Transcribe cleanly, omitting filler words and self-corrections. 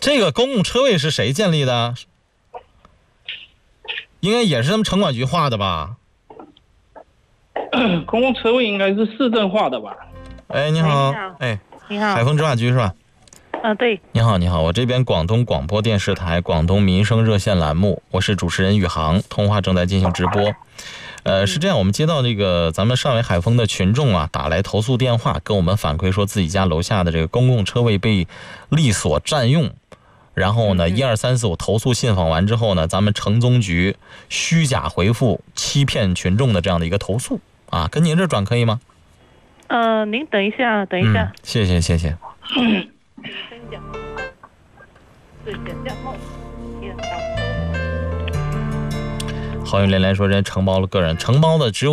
这个公共车位是谁建立的？应该也是他们城管局划的吧？ 公共车位应该是市政划的吧？ 哎，你好，哎， 你好， 海丰执法局是吧？ 对。 你好，你好，我这边广东广播电视台广东民生热线栏目，我是主持人宇航，通话正在进行直播。是这样，我们接到这个咱们上海海丰的群众啊打来投诉电话，跟我们反馈说自己家楼下的这个公共车位被利索占用。然后呢，1、2、3、4、5投诉信访完之后呢，咱们城宗局虚假回复、欺骗群众的这样的一个投诉啊，跟您这转可以吗？ 您等一下， 谢谢谢谢。好友连连说人承包了个人，承包的只有